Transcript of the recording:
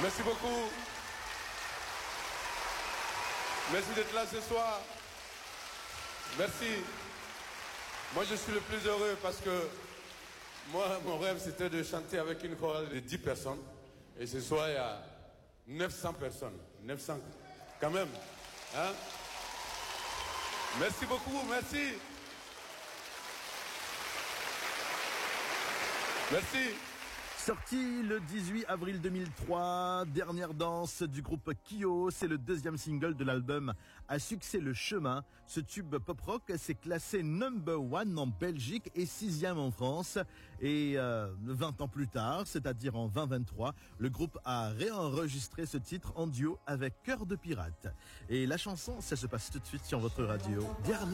Merci beaucoup. Merci d'être là ce soir. Merci. Moi, je suis le plus heureux parce que moi, mon rêve, c'était de chanter avec une chorale de 10 personnes. Et ce soir, il y a 900 personnes. 900, quand même. Hein? Merci beaucoup, merci. Merci. Sorti le 18 avril 2003, dernière danse du groupe Kyo, c'est le deuxième single de l'album à succès Le Chemin. Ce tube pop-rock s'est classé #1 en Belgique et 6e en France. Et 20 ans plus tard, c'est-à-dire en 2023, le groupe a réenregistré ce titre en duo avec Cœur de Pirate. Et la chanson, ça se passe tout de suite sur votre radio.